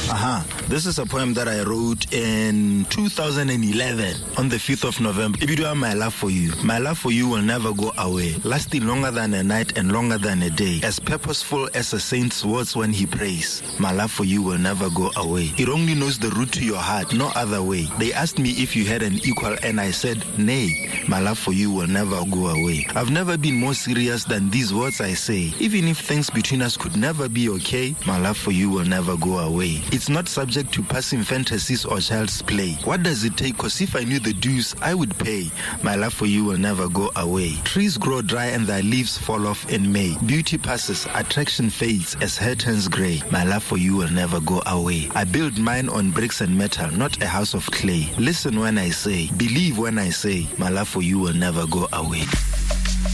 This is a poem that I wrote in 2011 on the 5th of November. Ibidua, my love for you. My love for you will never go away, lasting longer than a night and longer than a day. As purposeful as a saint's words when he prays. My love for you will never go away. It only knows the route to your heart, no other way. They asked me if you had an equal and I said, nay. My love for you will never go away. I've never been more serious than these words I say. Even if things between us could never be okay, my love for you will never go away. It's not subject to passing fantasies or child's play. What does it take? Cause if I knew the dues, I would pay. My love for you will never go away. Trees grow dry and their leaves fall off in May. Beauty passes, attraction fades as hair turns grey. My love for you will never go away. I build mine on bricks and metal, not a house of clay. Listen when I say, believe when I say, my love for you will never go away.